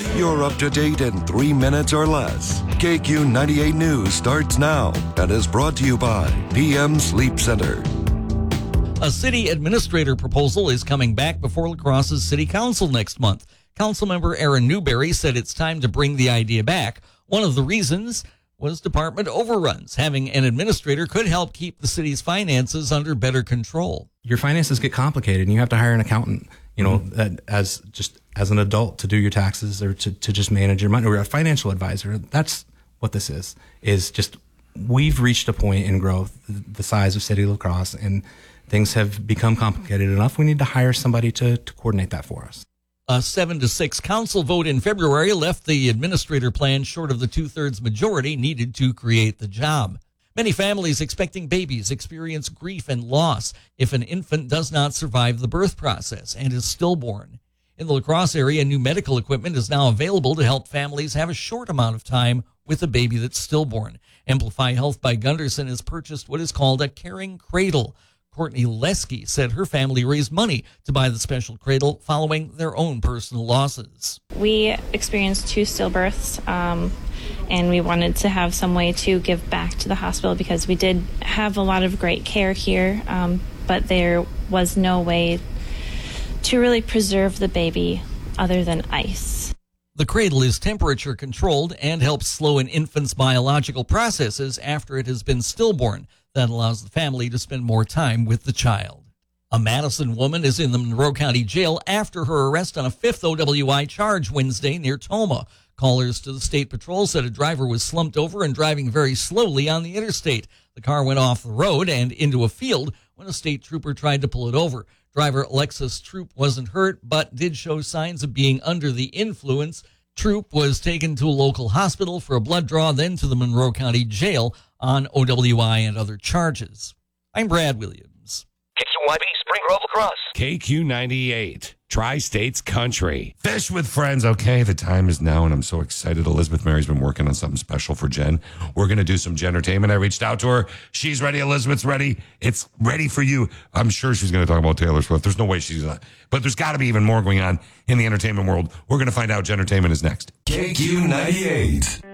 You're up to date in 3 minutes or less. KQ 98 News starts now and is brought to you by PM Sleep Center. A city administrator proposal is coming back before La Crosse's city council next month. Councilmember Aaron Newberry said it's time to bring the idea back. One of the reasons was department overruns. Having an administrator could help keep the city's finances under better control. Your finances get complicated and you have to hire an accountant, as an adult to do your taxes or to just manage your money, or a financial advisor. That's what this is just we've reached a point in growth, the size of City of La Crosse, and things have become complicated enough. We need to hire somebody to coordinate that for us. A 7-6 council vote in February left the administrator plan short of the 2/3 majority needed to create the job. Many families expecting babies experience grief and loss if an infant does not survive the birth process and is stillborn. In the La Crosse area, new medical equipment is now available to help families have a short amount of time with a baby that's stillborn. Amplify Health by Gunderson has purchased what is called a caring cradle. Courtney Lesky said her family raised money to buy the special cradle following their own personal losses. We experienced 2 stillbirths, and we wanted to have some way to give back to the hospital because we did have a lot of great care here, but there was no way to really preserve the baby other than ice. The cradle is temperature controlled and helps slow an infant's biological processes after it has been stillborn. That allows the family to spend more time with the child. A Madison woman is in the Monroe County Jail after her arrest on a 5th OWI charge Wednesday near Tomah. Callers to the State Patrol said a driver was slumped over and driving very slowly on the interstate. The car went off the road and into a field when a state trooper tried to pull it over. Driver Alexis Troop wasn't hurt, but did show signs of being under the influence. Troop was taken to a local hospital for a blood draw, then to the Monroe County Jail on OWI and other charges. I'm Brad Williams. KQYB, Spring Grove, La Crosse. KQ 98, Tri-States Country. Fish with friends. Okay, the time is now, and I'm so excited. Elizabeth Mary's been working on something special for Jen. We're going to do some Jen-tertainment. I reached out to her. She's ready. Elizabeth's ready. It's ready for you. I'm sure she's going to talk about Taylor Swift. There's no way she's not. But there's got to be even more going on in the entertainment world. We're going to find out. Jen-tertainment is next. KQ 98.